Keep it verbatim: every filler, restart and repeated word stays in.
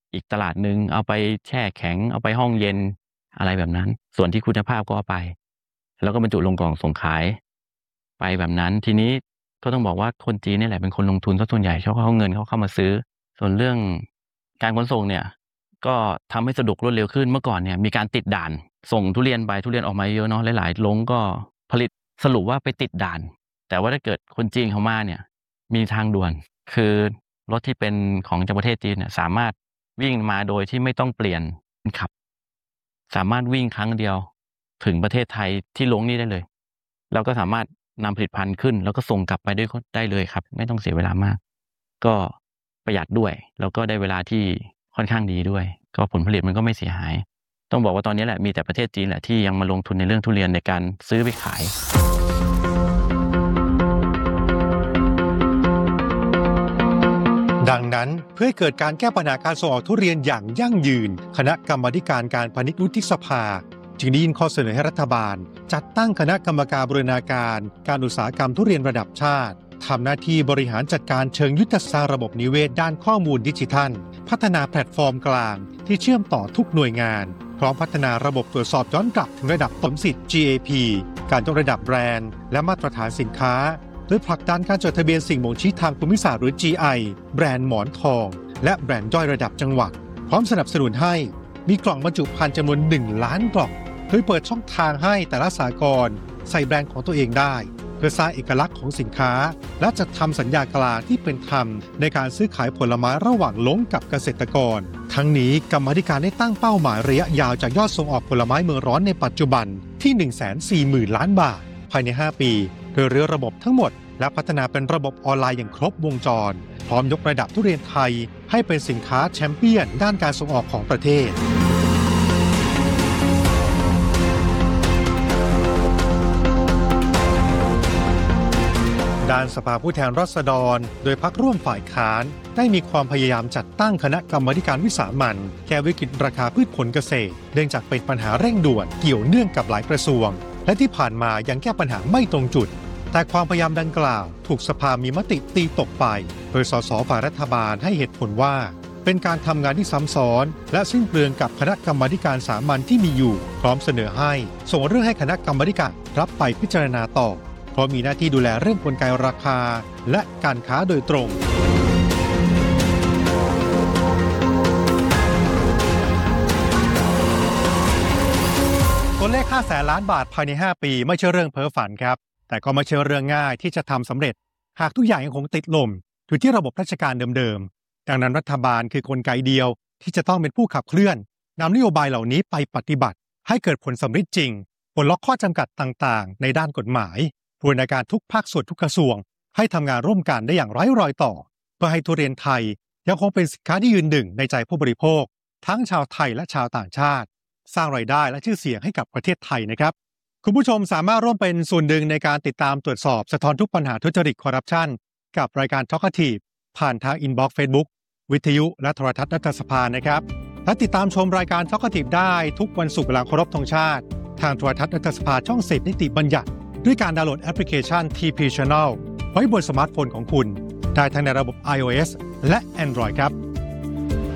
อีกตลาดหนึ่งเอาไปแช่แข็งเอาไปห้องเย็นอะไรแบบนั้นส่วนที่คุณภาพก็เอาไปแล้วก็บรรจุลงกล่องส่งขายไปแบบนั้นทีนี้ก็ต้องบอกว่าคนจีนนี่แหละเป็นคนลงทุนซะส่วนใหญ่เพราะเขาเอาเงินเขาเข้ามาซื้อส่วนเรื่องการขนส่งเนี่ยก็ทำให้สะดวกรวดเร็วขึ้นเมื่อก่อนเนี่ยมีการติดด่านส่งทุเรียนไปทุเรียนออกมาเยอะเนาะหลายๆลงก็ผลิตสรุปว่าไปติดด่านแต่ว่าถ้าเกิดคนจีนเขามาเนี่ยมีทางด่วนคือรถที่เป็นของจากประเทศจีนเนี่ยสามารถวิ่งมาโดยที่ไม่ต้องเปลี่ยนคนขับสามารถวิ่งครั้งเดียวถึงประเทศไทยที่ลงนี่ได้เลยเราก็สามารถนำผลิตภัณฑ์ขึ้นแล้วก็ส่งกลับไปด้วยได้เลยครับไม่ต้องเสียเวลามากก็ประหยัดด้วยแล้วก็ได้เวลาที่ค่อนข้างดีด้วยก็ผลผลิตมันก็ไม่เสียหายต้องบอกว่าตอนนี้แหละมีแต่ประเทศจีนแหละที่ยังมาลงทุนในเรื่องทุเรียนในการซื้อไปขายดังนั้นเพื่อให้เกิดการแก้ปัญหาการส่งออกทุเรียนอย่างยั่งยืนคณะกรรมาธิการการพาณิชย์วุฒิสภาจึงได้ยื่นข้อเสนอให้รัฐบาลจัดตั้งคณะกรรมการบูรณาการการอุตสาหกรรมทุเรียนระดับชาติทำหน้าที่บริหารจัดการเชิงยุทธศาสตร์ระบบนิเวศด้านข้อมูลดิจิทัลพัฒนาแพลตฟอร์มกลางที่เชื่อมต่อทุกหน่วยงานพร้อมพัฒนาระบบตรวจสอบย้อนกลับถึงระดับสมสิทธิ์ จี เอ พี การยกระดับแบรนด์และมาตรฐานสินค้าโดยผลักดันการจดทะเบียนสิ่งบ่งชี้ทางภูมิศาสตร์หรือ จี ไอ แบรนด์หมอนทองและแบรนด์ย่อยระดับจังหวัดพร้อมสนับสนุนให้มีกล่องบรรจุภัณฑ์จำนวนหนึ่งล้านกล่องโดยเปิดช่องทางให้แต่ละสหกรณ์ใส่แบรนด์ของตัวเองได้เพื่อสร้างเอกลักษณ์ของสินค้าและจัดทำสัญญากลางที่เป็นธรรมในการซื้อขายผลไม้ระหว่างลงกับเกษตรกรทั้งนี้กรรมาธิการได้ตั้งเป้าหมายระยะยาวจากยอดส่งออกผลไม้เมืองร้อนในปัจจุบันที่ หนึ่งแสนสี่หมื่น ล้านบาทภายในห้าปีโดยเรือระบบทั้งหมดและพัฒนาเป็นระบบออนไลน์อย่างครบวงจรพร้อมยกระดับทุเรียนไทยให้เป็นสินค้าแชมเปี้ยนด้านการส่งออกของประเทศด้านสภาผู้แทนราษฎรโดยพรรคร่วมฝ่ายค้านได้มีความพยายามจัดตั้งคณะกรรมาธิการวิสามัญแก้วิกฤตราคาพืชผลเกษตรเนื่องจากเป็นปัญหาเร่งด่วนเกี่ยวเนื่องกับหลายกระทรวงและที่ผ่านมายังแก้ปัญหาไม่ตรงจุดแต่ความพยายามดังกล่าวถูกสภามีมติตีตกไปโดยสสฝ่ายรัฐบาลให้เหตุผลว่าเป็นการทำงานที่ซ้ำซ้อนและสิ้นเปลืองกับคณะกรรมาธิการสามัญที่มีอยู่พร้อมเสนอให้ส่งเรื่องให้คณะกรรมาธิการรับไปพิจารณาต่อเพราะมีหน้าที่ดูแลเรื่องกลไกราคาและการค้าโดยตรงตัวเลขห้าแสนล้านบาทภายในห้าปีไม่ใช่เรื่องเพ้อฝันครับแต่ก็ไม่ใช่เรื่องง่ายที่จะทำสำเร็จหากทุกอย่างยังคงติดลมอยู่ที่ระบบราชการเดิมๆดังนั้นรัฐบาลคือกลไกเดียวที่จะต้องเป็นผู้ขับเคลื่อนนำนโยบายเหล่านี้ไปปฏิบัติให้เกิดผลสำเร็จจริงปลดล็อกข้อจำกัดต่างๆในด้านกฎหมายบูรณาการทุกภาคส่วนทุกกระทรวงให้ทำงานร่วมกันได้อย่างไร้รอยต่อเพื่อให้ทุเรียนไทยยังคงเป็นสินค้าที่ยืนหนึ่งในใจผู้บริโภคทั้งชาวไทยและชาวต่างชาติสร้างรายได้และชื่อเสียงให้กับประเทศไทยนะครับคุณผู้ชมสามารถร่วมเป็นส่วนหนึ่งในการติดตามตรวจสอบสะท้อนทุกปัญหาทุจริตคอร์รัปชันกับรายการ Talkative ผ่านทางอินบ็อกซ์ Facebook วิทยุและโทรทัศน์รัฐสภานะครับและติดตามชมรายการ Talkative ได้ทุกวันศุกร์เวลาเคารพธงชาติทางโทรทัศน์รัฐสภาช่องสิบนิติบัญญัติด้วยการดาวน์โหลดแอปพลิเคชัน ที พี Channel ไว้บนสมาร์ทโฟนของคุณได้ทั้งในระบบ iOS และ Android ครับ